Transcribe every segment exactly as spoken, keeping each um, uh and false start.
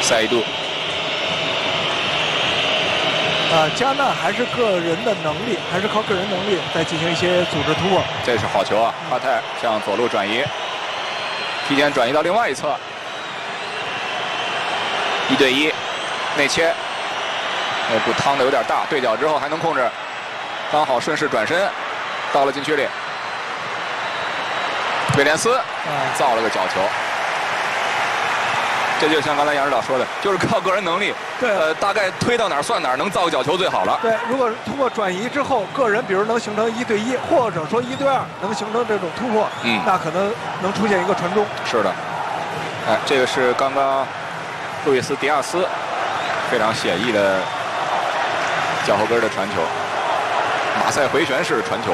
赛杜。 啊，加纳还是个人的能力，还是靠个人能力在进行一些组织突破。 这是好球啊！哈泰向左路转移，提前转移到另外一侧，一对一，内切，那步趟的有点大，对角之后还能控制，刚好顺势转身，到了禁区里。威廉斯造了个角球。这就像刚才杨指导说的，就是靠个人能力， 对， 呃，大概推到哪儿算哪儿，能造个角球最好了。 对，如果通过转移之后，个人比如能形成一对一，或者说一对二，能形成这种突破，嗯，那可能能出现一个传中。 是的，哎，这个是刚刚路易斯·迪亚斯非常写意的脚后跟的传球，马赛回旋式传球。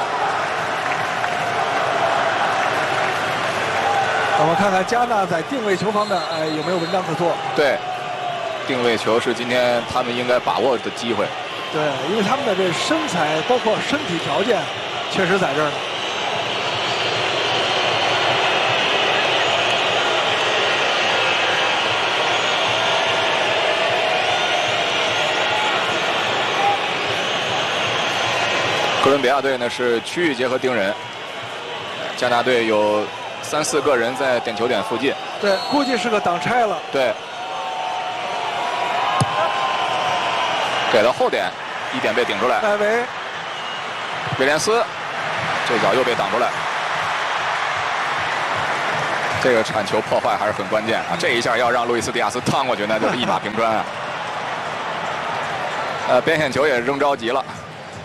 我们看看加纳在定位球方面，哎，有没有文章可做？ 对，定位球是今天他们应该把握的机会。 对，因为他们的这身材包括身体条件，确实在这儿呢。 哥伦比亚队呢是区域结合盯人，加纳队有三四个人在点球点附近。 对，估计是个挡拆了。 对，给到后点，一点被顶出来。 戴维， 威廉斯，这脚又被挡出来。这个铲球破坏还是很关键啊！这一下要让路易斯·迪亚斯趟过去，那就是一马平川啊。呃，边线球也扔着急了。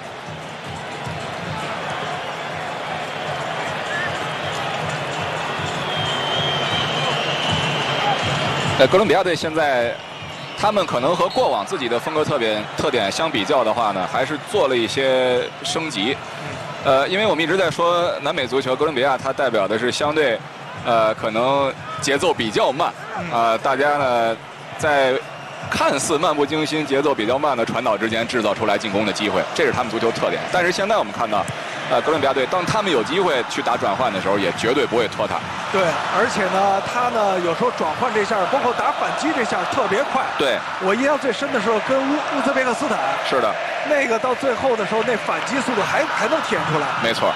呃，哥伦比亚队现在，他们可能和过往自己的风格特点特点相比较的话呢，还是做了一些升级。呃，因为我们一直在说南美足球，哥伦比亚它代表的是相对，呃，可能节奏比较慢，啊、呃，大家呢在看似漫不经心、节奏比较慢的传导之间制造出来进攻的机会，这是他们足球特点。但是现在我们看到，呃，哥伦比亚队当他们有机会去打转换的时候，也绝对不会拖沓。 对，而且呢，他呢有时候转换这下，包括打反击这下特别快。 对， 我印象最深的时候跟乌乌兹别克斯坦。 是的。 那个到最后的时候，那反击速度还还能体现出来。 没错。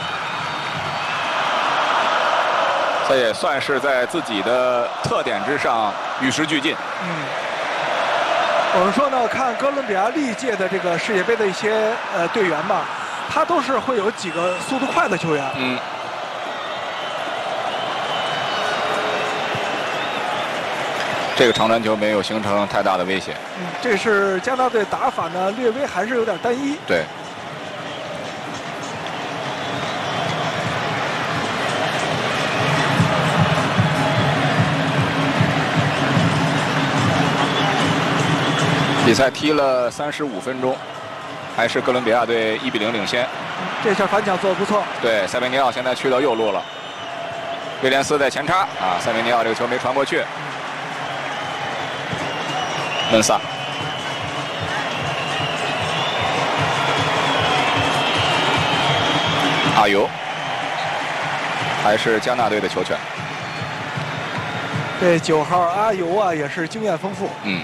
这也算是在自己的特点之上与时俱进。 嗯。我们说呢，看哥伦比亚历届的这个世界杯的一些呃队员吧，他都是会有几个速度快的球员。 嗯。这个长传球没有形成太大的威胁。 嗯，这是加纳队打法呢，略微还是有点单一。 对。比赛踢了三十五分钟，还是哥伦比亚队一比零领先。 这下反抢做得不错。 对，塞维尼奥现在去到右路了。威廉斯在前插啊，塞维尼奥这个球没传过去。门萨，阿尤，还是加纳队的球权。 对，九号阿尤啊，也是经验丰富。 嗯。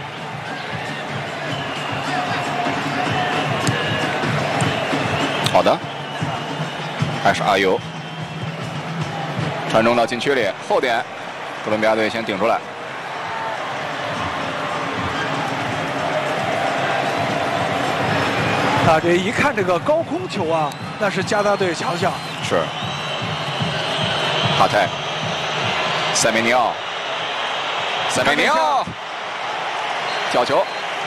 好的，还是阿尤，传中到禁区里，后点，哥伦比亚队先顶出来。 啊，这一看这个高空球啊，那是加纳队强项。 是。哈泰，塞梅尼奥，塞梅尼奥，角球。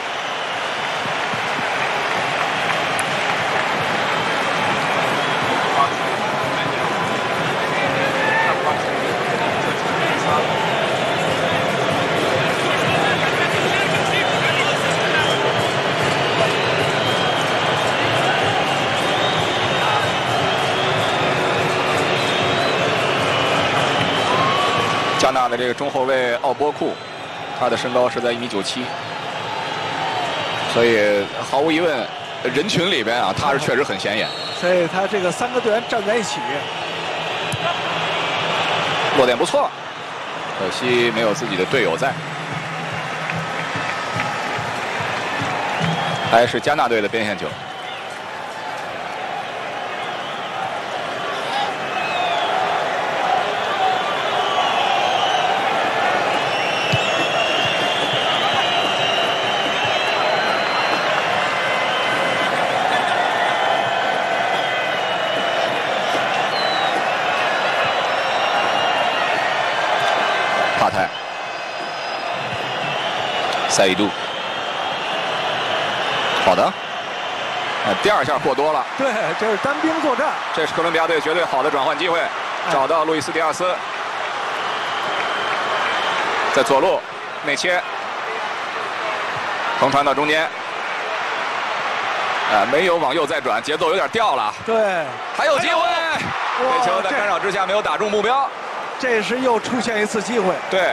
加纳的这个中后卫奥波库，他的身高是在一米九七，所以毫无疑问，人群里边啊，他是确实很显眼。 所以他这个三个队员站在一起， 落点不错，可惜没有自己的队友在。 还是加纳队的边线球。帕泰，塞伊杜。 好的，呃，第二下过多了。 对，这是单兵作战。 这是哥伦比亚队绝对好的转换机会，找到路易斯·迪亚斯，在左路内切，横传到中间，呃，没有往右再转，节奏有点掉了。 对， 还有机会，这球在干扰之下没有打中目标。 这是又出现一次机会。 对，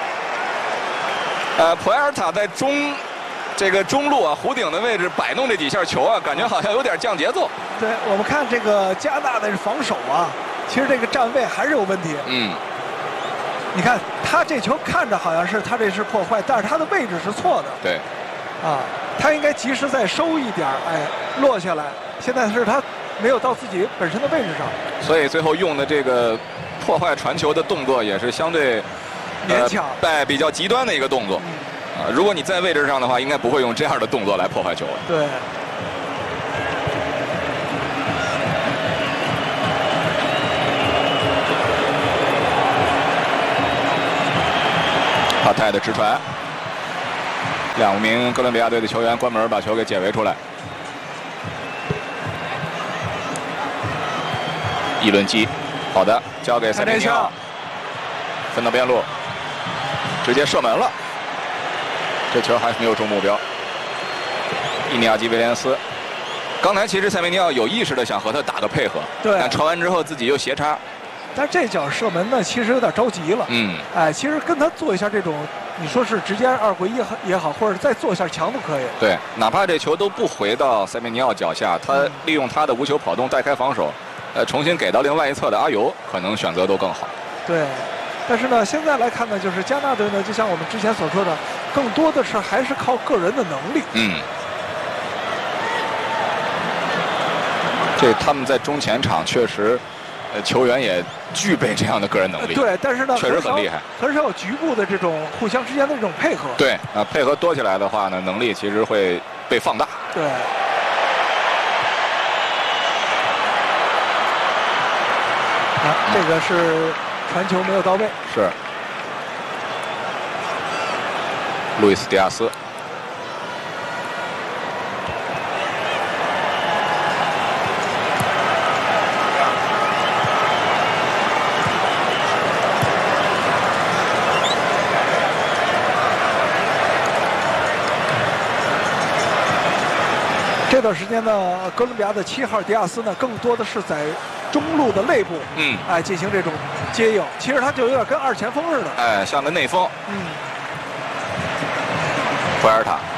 呃，普埃尔塔在中。 这个中路啊，弧顶的位置摆弄这几下球啊，感觉好像有点降节奏。 对，我们看这个加纳的防守啊，其实这个站位还是有问题。 嗯， 你看他这球看着好像是他这是破坏，但是他的位置是错的。 对， 啊，他应该及时再收一点，哎，落下来。现在是他没有到自己本身的位置上， 所以最后用的这个破坏传球的动作也是相对勉强， 哎，比较极端的一个动作。嗯 啊，如果你在位置上的话，应该不会用这样的动作来破坏球。 对。 帕泰的直传，两名哥伦比亚队的球员关门把球给解围出来。一轮机，好的，交给塞内尼奥，分到边路，直接射门了。 这球还是没有中目标。伊尼亚基·威廉斯，刚才其实塞梅尼奥有意识的想和他打个配合， 对， 但传完之后自己又斜插。 但这脚射门呢，其实有点着急了。 嗯， 哎，其实跟他做一下这种，你说是直接二回一也好，或者再做一下墙都可以。 对，哪怕这球都不回到塞梅尼奥脚下，他利用他的无球跑动带开防守，呃，重新给到另外一侧的阿尤，可能选择都更好。 对。 但是呢，现在来看呢，就是加纳队呢，就像我们之前所说的，更多的是还是靠个人的能力。 嗯，这他们在中前场确实，呃，球员也具备这样的个人能力。 对，但是呢， 确实很厉害， 很少有局部的这种互相之间的这种配合。 对，啊，配合多起来的话呢，能力其实会被放大。 对。 啊，这个是传球没有到位。 是。路易斯·迪亚斯。 这段时间呢，哥伦比亚的七号迪亚斯呢，更多的是在中路的内部， 嗯， 哎，进行这种接应。其实他就有点跟二前锋似的， 哎，像个内锋。 嗯。 普埃尔塔。